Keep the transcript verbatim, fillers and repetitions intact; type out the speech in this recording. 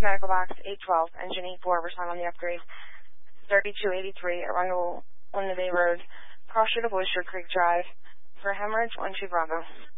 medical box eight twelve, engine eight four, respond on the upgrade. thirty-two eighty-three, Arundel, Lynn Bay Road, cross street of Oyster Creek Drive. For hemorrhage, one two Bravo.